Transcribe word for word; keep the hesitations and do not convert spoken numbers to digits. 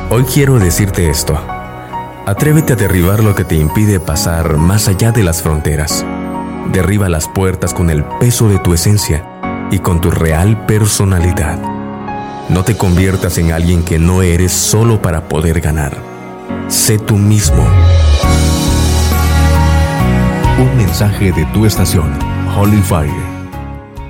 Hoy quiero decirte esto. Atrévete a derribar lo que te impide pasar más allá de las fronteras. Derriba las puertas con el peso de tu esencia y con tu real personalidad. No te conviertas en alguien que no eres solo para poder ganar. Sé tú mismo. Un mensaje de tu estación, Holy Fire.